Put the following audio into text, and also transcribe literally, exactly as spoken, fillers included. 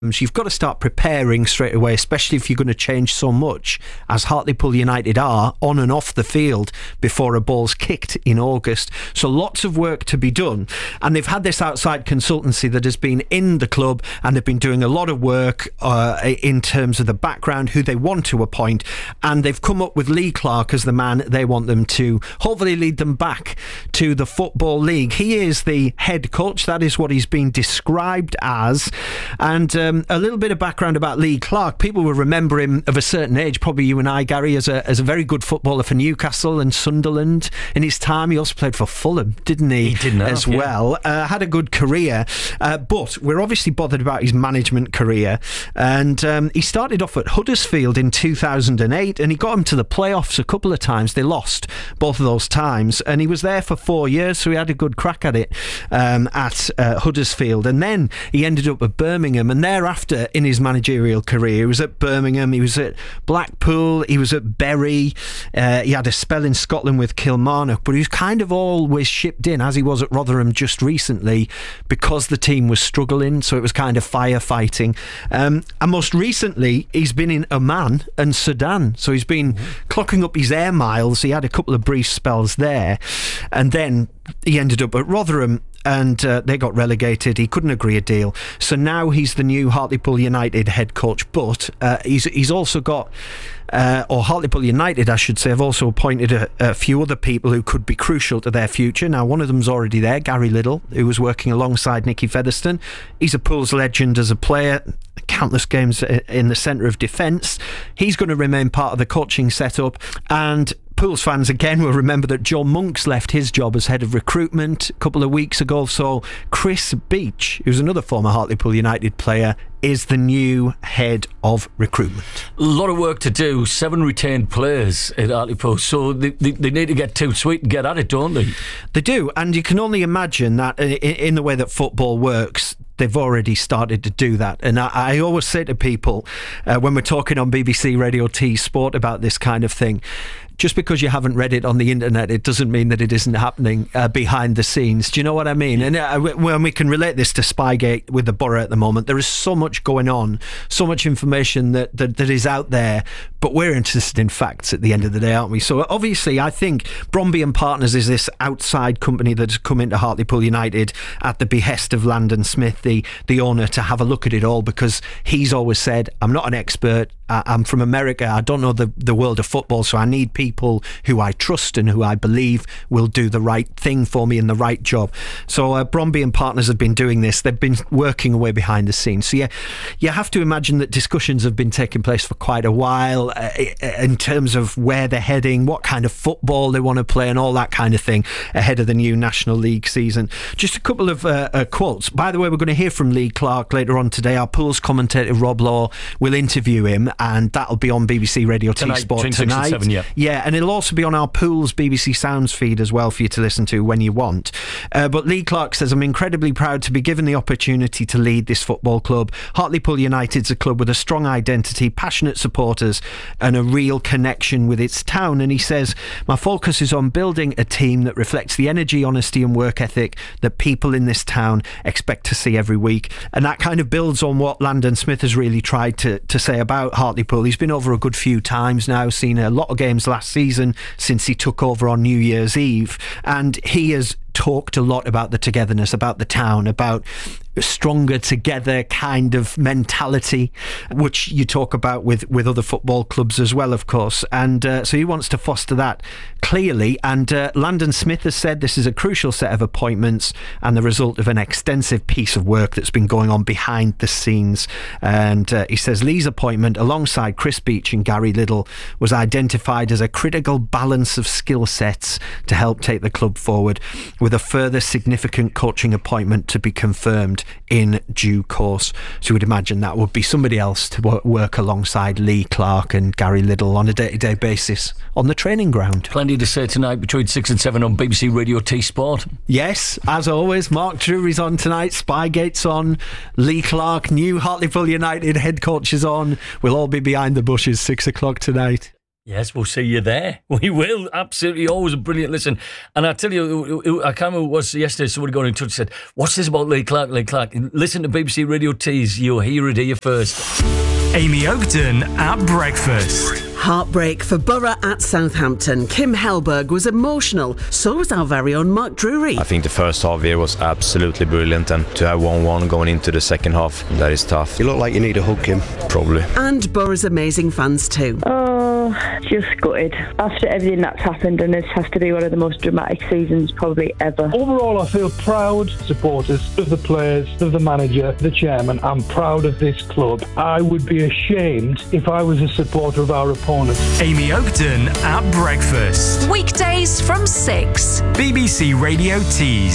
You've got to start preparing straight away, especially if you're going to change so much as Hartlepool United are on and off the field before a ball's kicked in August. So lots of work to be done. And they've had this outside consultancy that has been in the club, and they've been doing a lot of work uh, in terms of the background, who they want to appoint. And they've come up with Lee Clark as the man they want them to hopefully lead them back to the Football League. He is the head coach. That is what he's been described as. And uh, Um, a little bit of background about Lee Clark. People will remember him of a certain age, probably you and I, Gary, as a as a very good footballer for Newcastle and Sunderland in his time. He also played for Fulham, didn't he? He did as yeah. well. Uh, had a good career, uh, but we're obviously bothered about his management career. And um, he started off at Huddersfield in two thousand eight, and he got him to the playoffs a couple of times. They lost both of those times, and he was there for four years, so he had a good crack at it um, at uh, Huddersfield. And then he ended up at Birmingham, and there Thereafter, in his managerial career, he was at Birmingham, he was at Blackpool, he was at Bury, uh, he had a spell in Scotland with Kilmarnock, but he was kind of always shipped in, as he was at Rotherham just recently, because the team was struggling, so it was kind of firefighting. Um, and most recently, he's been in Oman and Sudan, so he's been mm-hmm. clocking up his air miles. He had a couple of brief spells there, and then he ended up at Rotherham, and uh, they got relegated. He couldn't agree a deal, so now he's the new Hartlepool United head coach. But uh, he's he's also got uh, or Hartlepool United, I should say, have also appointed a, a few other people who could be crucial to their future. Now, one of them's already there, Gary Liddell, who was working alongside Nicky Featherstone. He's a Pools legend as a player, countless games in the centre of defence. He's going to remain part of the coaching setup. And Pools fans again will remember that Joe Monks left his job as head of recruitment a couple of weeks ago. So Chris Beach, who's another former Hartlepool United player, is the new head of recruitment. A lot of work to do. Seven retained players at Hartlepool, so they, they, they need to get too sweet and get at it, don't they? They do, and you can only imagine that in, in the way that football works, they've already started to do that. And I, I always say to people uh, when we're talking on B B C Radio T Sport about this kind of thing, just because you haven't read it on the internet, it doesn't mean that it isn't happening uh, behind the scenes. Do you know what I mean? And uh, when we can relate this to Spygate with the Borough at the moment, there is so much going on, so much information that, that, that is out there, but we're interested in facts at the end of the day, aren't we? So obviously, I think Bromby and Partners is this outside company that has come into Hartlepool United at the behest of Landon Smith, the, the owner, to have a look at it all, because he's always said, I'm not an expert, I, I'm from America, I don't know the, the world of football, so I need people people who I trust and who I believe will do the right thing for me and the right job. So uh, Bromby and Partners have been doing this. They've been working away behind the scenes. So yeah, you have to imagine that discussions have been taking place for quite a while uh, in terms of where they're heading, what kind of football they want to play, and all that kind of thing ahead of the new National League season. Just a couple of uh, uh, quotes. By the way, we're going to hear from Lee Clark later on today. Our Pools commentator Rob Law will interview him, and that'll be on B B C Radio T Sport tonight. Seven, yeah. yeah, and it'll also be on our Pools B B C Sounds feed as well for you to listen to when you want. Uh, but Lee Clark says, I'm incredibly proud to be given the opportunity to lead this football club. Hartlepool United's a club with a strong identity, passionate supporters, and a real connection with its town. And he says, my focus is on building a team that reflects the energy, honesty and work ethic that people in this town expect to see every week. And that kind of builds on what Landon Smith has really tried to, to say about Hartlepool. He's been over a good few times now, seen a lot of games last season since he took over on New Year's Eve, and he has talked a lot about the togetherness, about the town, about stronger together kind of mentality, which you talk about with, with other football clubs as well, of course. And uh, so he wants to foster that clearly. And uh, Landon Smith has said this is a crucial set of appointments and the result of an extensive piece of work that's been going on behind the scenes. And uh, he says Lee's appointment alongside Chris Beach and Gary Liddell was identified as a critical balance of skill sets to help take the club forward, with a further significant coaching appointment to be confirmed in due course. So you would imagine that would be somebody else to work alongside Lee Clark and Gary Liddell on a day-to-day basis on the training ground. Plenty to say tonight between six and seven on B B C Radio T Sport. Yes, as always, Mark Drury's on tonight, Spygate's on, Lee Clark, new Hartlepool United head coach is on. We'll all be behind the bushes six o'clock tonight. Yes, we'll see you there. We will. Absolutely. Always a brilliant listen. And I tell you, I can't remember who it was yesterday, somebody got in touch and said, what's this about Lee Clark, Lee Clark? Listen to B B C Radio Tees. You'll hear it here first. Amy Oakton at breakfast. Heartbreak for Borough at Southampton. Kim Hellberg was emotional. So was our very own Mark Drury. I think the first half here was absolutely brilliant, and to have one one going into the second half, that is tough. You look like you need a hug, Kim. Probably. And Borough's amazing fans too. Oh, just gutted. After everything that's happened, and this has to be one of the most dramatic seasons probably ever. Overall, I feel proud supporters of the players, of the manager, the chairman. I'm proud of this club. I would be ashamed if I was a supporter of our opponents. Amy Oakton at breakfast. Weekdays from six. B B C Radio Tees.